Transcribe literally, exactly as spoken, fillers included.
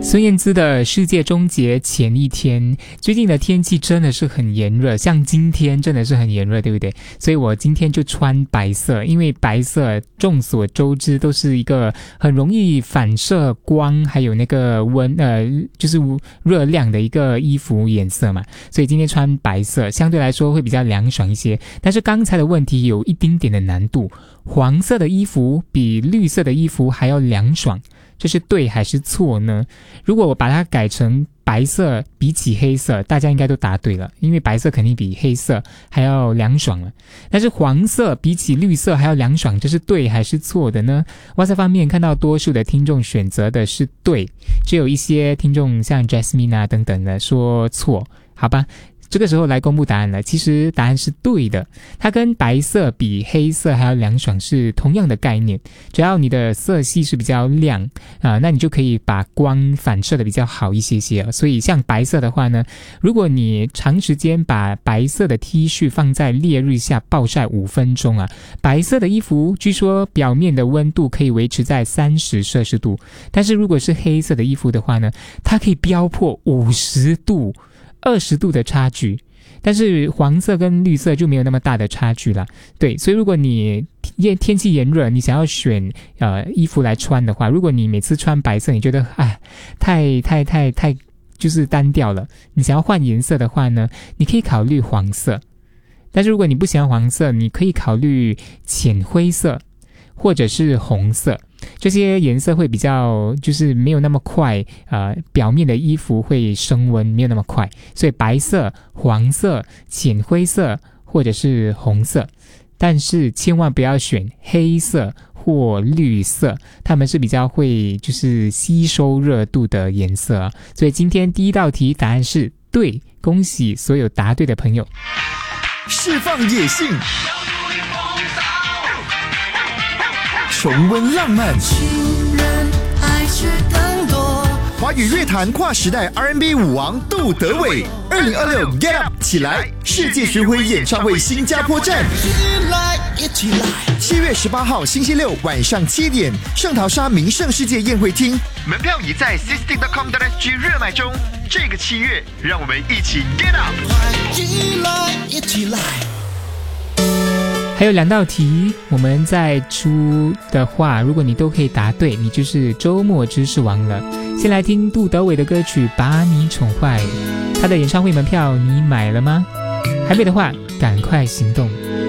孙燕姿的世界终结前一天，最近的天气真的是很炎热，像今天真的是很炎热，对不对？所以我今天就穿白色，因为白色众所周知都是一个很容易反射光还有那个温呃就是热量的一个衣服颜色嘛，所以今天穿白色相对来说会比较凉爽一些。但是刚才的问题有一丁点的难度，黄色的衣服比绿色的衣服还要凉爽，这是对还是错呢？如果我把它改成白色比起黑色，大家应该都答对了，因为白色肯定比黑色还要凉爽了。但是黄色比起绿色还要凉爽，这是对还是错的呢？哇塞方面看到多数的听众选择的是对，只有一些听众像 Jasmine 啊等等的说错，好吧。这个时候来公布答案了，其实答案是对的，它跟白色比黑色还要凉爽是同样的概念，只要你的色系是比较亮啊、呃，那你就可以把光反射的比较好一些些。所以像白色的话呢，如果你长时间把白色的 T 恤放在烈日下暴晒五分钟啊，白色的衣服据说表面的温度可以维持在三十摄氏度，但是如果是黑色的衣服的话呢，它可以飙破五十度。二十度的差距，但是黄色跟绿色就没有那么大的差距了。对，所以如果你天气炎热，你想要选呃衣服来穿的话，如果你每次穿白色，你觉得哎太太太太就是单调了，你想要换颜色的话呢，你可以考虑黄色。但是如果你不喜欢黄色，你可以考虑浅灰色或者是红色。这些颜色会比较就是没有那么快呃，表面的衣服会升温没有那么快，所以白色、黄色、浅灰色或者是红色，但是千万不要选黑色或绿色，它们是比较会就是吸收热度的颜色啊。所以今天第一道题答案是对，恭喜所有答对的朋友。 释放野性，重温浪漫， 情人爱却更多。 华语乐坛跨时代 R and B 舞王杜德伟，二零二六 Get Up 起来世界巡回演唱会新加坡站， 一来一起来。 七月十八号星期六晚上七点，圣淘沙名胜世界宴会厅，门票已在 sisting dot com dot s g 热卖中。这个七月，让我们一起 Get Up， 一来一起来。 还有两道题，我们再出的话，如果你都可以答对，你就是周末知识王了。先来听杜德伟的歌曲《把你宠坏》，他的演唱会门票你买了吗？还没的话，赶快行动。